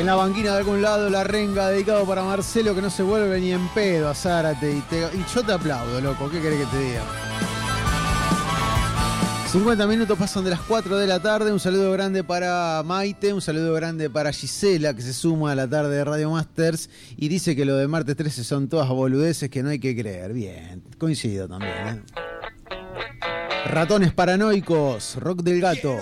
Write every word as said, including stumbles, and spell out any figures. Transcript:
En la banquina de algún lado, La Renga, dedicado para Marcelo, que no se vuelve ni en pedo a Zárate. Y, te, y yo te aplaudo, loco. ¿Qué querés que te diga? cincuenta minutos pasan de las cuatro de la tarde. Un saludo grande para Maite, un saludo grande para Gisela, que se suma a la tarde de Radio Masters y dice que lo de martes trece son todas boludeces que no hay que creer. Bien, coincido también, ¿eh? Ratones paranoicos, Rock del Gato.